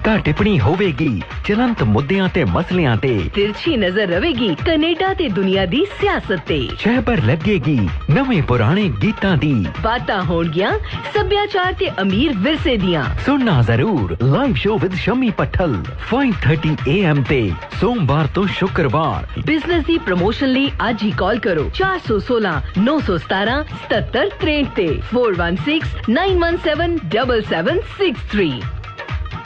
ਹਲਕਾ ਟਿੱਪਣੀ ਹੋਵੇਗੀ ਚਲੰਤ ਮੁੱਦਿਆਂ ਤੇ ਮਸਲਿਆਂ ਤੇ ਤਿਰਛੀ ਨਜ਼ਰ ਰਵੇਗੀ ਕੈਨੇਡਾ ਤੇ ਦੁਨੀਆ ਦੀ ਸਿਆਸਤ ਤੇ ਸ਼ਹਿਬਰ ਲੱਗੇਗੀ ਨਵੇਂ ਪੁਰਾਣੇ ਗੀਤਾਂ ਦੀ ਬਾਤਾਂ ਹੋਣਗੀਆਂ ਸੱਭਿਆਚਾਰ ਤੇ ਅਮੀਰ ਵਿਰਸੇ ਦੀਆਂ ਸੁਣਨਾ ਜ਼ਰੂਰ live show with Shami ਪੱਠਲ 5:30 AM ਤੇ ਸੋਮਵਾਰ ਤੋਂ ਸ਼ੁੱਕਰਵਾਰ। ਬਿਜ਼ਨਸ ਦੀ ਪ੍ਰਮੋਸ਼ਨ ਲਈ ਅੱਜ ਹੀ ਕਾਲ ਕਰੋ 416 917 7763 ਤੇ 4169177763